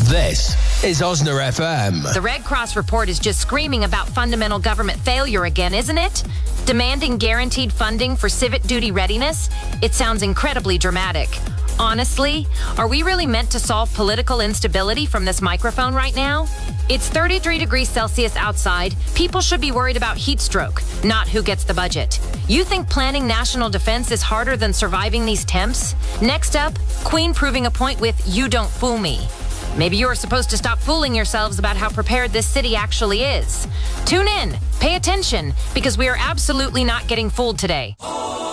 This is Osner FM. The Red Cross report is just screaming about fundamental government failure again, isn't it? Demanding guaranteed funding for civic duty readiness? It sounds incredibly dramatic. Honestly, are we really meant to solve political instability from this microphone right now? It's 33 degrees Celsius outside. People should be worried about heat stroke, not who gets the budget. You think planning national defense is harder than surviving these temps? Next up, Queen proving a point with "You don't fool me." Maybe you are supposed to stop fooling yourselves about how prepared this city actually is. Tune in, pay attention, because we are absolutely not getting fooled today.